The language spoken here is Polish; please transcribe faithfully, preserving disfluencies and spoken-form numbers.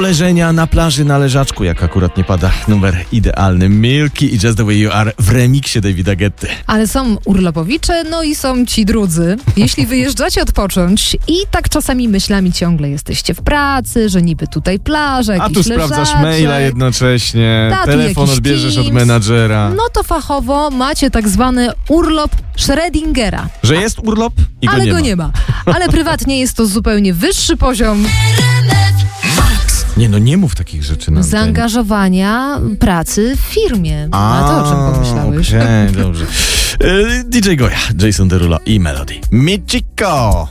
leżenia na plaży na leżaczku, jak akurat nie pada numer idealny. Milky i Just the Way You Are w remiksie Davida Guetty. Ale są urlopowicze, no i są ci drudzy. Jeśli wyjeżdżacie odpocząć i tak czasami myślami ciągle jesteście w pracy, że niby tutaj plaża, jakiś A tu sprawdzasz leżaczek, maila jednocześnie, Da, tu telefon jakiś odbierzesz Teams. od menadżera. No to fachowo macie tak zwany urlop Schrödingera. Że jest urlop i go Ale nie go ma. nie ma. Ale prywatnie jest to zupełnie wyższy poziom Nie no, nie mów takich rzeczy na antenie. zaangażowania pracy w firmie. A to o czym pomyślałeś? Okej, dobrze. Y, D J Goja, Jason Derulo i Melody. Michiko!